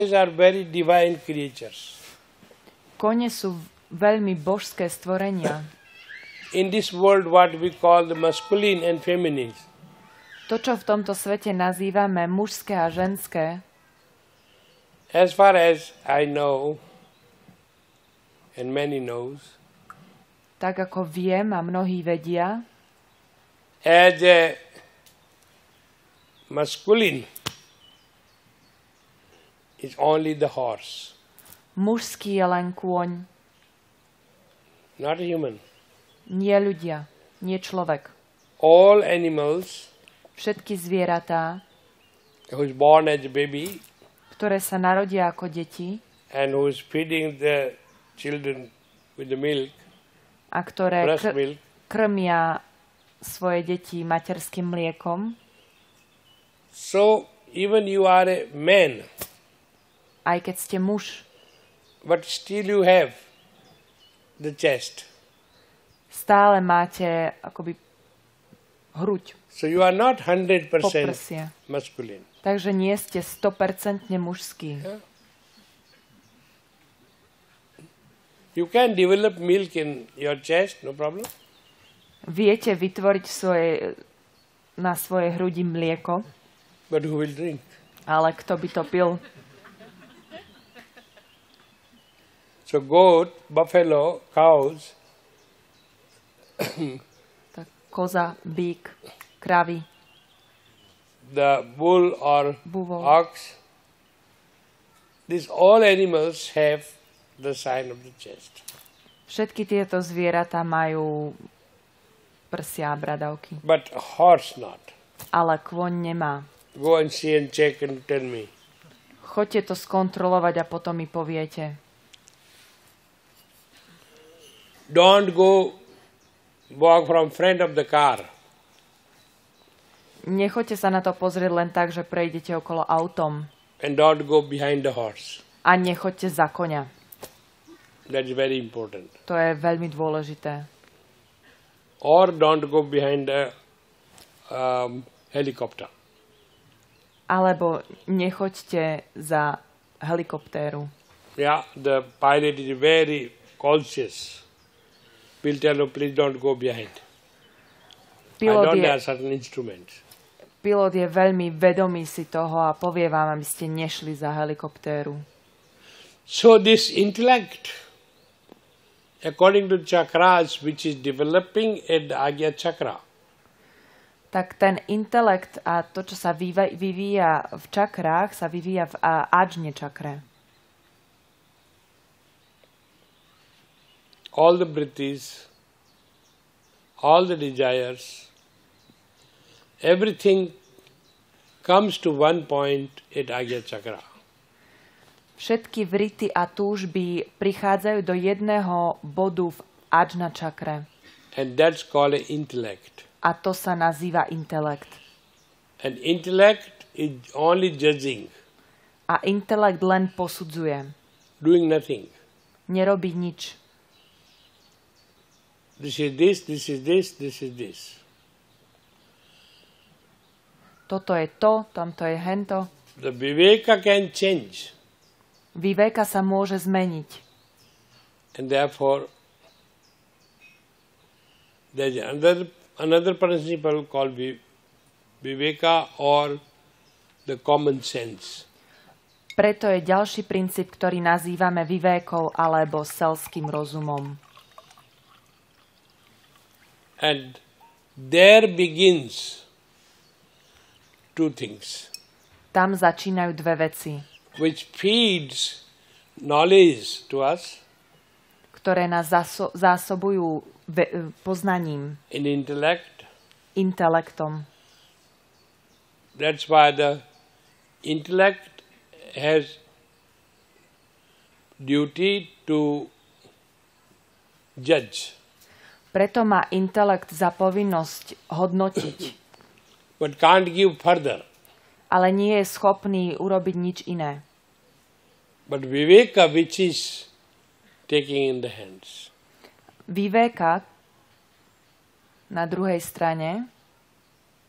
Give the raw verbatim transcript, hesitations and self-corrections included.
are very divine creatures. Kone sú veľmi božské stvorenia. In this world what we call the masculine and feminine. To, čo v tomto svete nazývame mužské a ženské, as far as I know, and many knows, tak ako viem a mnohí vedia, as a masculine is only the horse. Mužský je len kôň. Not a human. Nie ľudia, nie človek. All animals, všetky zvieratá, who is born as a baby, ktoré sa narodia ako deti, and who is feeding the children with the milk, a ktoré breast kr- milk, krmia svoje deti materským mliekom. So even you are a man, aj keď ste muž, but still you have the chest. Stále máte akoby hruď. So you are not one hundred percent poprsia. masculine. Takže nie ste sto percent mužský. Yeah. You can develop milk in your chest, no problem. Viete vytvoriť svoje, na svojej hrudi mlieko. But who will drink? Ale kto by to pil? So goat, buffalo, cows, tak koza, bík, kravy, the bull or buvol. ox, these all animals have the sign of the chest. Všetky tieto zvieratá majú prsia a bradavky. But horse not. Ale kôň nemá. Go and see and check and tell me. Choďte to skontrolovať a potom mi poviete. Don't go walk from front of the car. Nechoďte sa na to pozrieť len tak, že prejdete okolo autom. And don't go behind the horse. A nechoďte za koňa. That is very important. To je veľmi dôležité. Or don't go behind a um, helicopter. Alebo nechoďte za helikoptéru. Yeah, the pilot is very cautious. Will tell you, please don't go behind. Pilot I don't je, have certain instruments. pilot je veľmi vedomý si toho a povie vám, aby ste nešli za helikoptéru. So this intellect, according to chakras, which is developing at the Agya chakra, tak ten intelekt a to, čo sa vyvíja v čakrách, sa vyvíja v Ajne čakre. all the vrittis, all the desires, everything comes to one point at Agya chakra. Všetky vrity a túžby prichádzajú do jedného bodu v Ajna čakre. And that's called an intellect. A to sa nazýva intelekt. And intellect is only judging. A intelekt len posudzuje. Doing nothing. Nerobí nič. This is this, this is this, this is this. Toto je to, tamto je hento. The viveka can change. Viveka sa môže zmeniť. And therefore, there is another, another principle called viveka or the common sense. Preto je ďalší princíp, ktorý nazývame vivékou alebo selským rozumom. And there begins two things. Tam začínajú dve veci, which feeds knowledge to us, ktoré nás záso- zásobujú ve- poznaním, in intellect. intelektom. That's why the intellect has duty to judge. Preto má intelekt za povinnosť hodnotiť, but can't give further. ale nie je schopný urobiť nič iné. But viveka, which is taking in the hands. Vivéka na druhej strane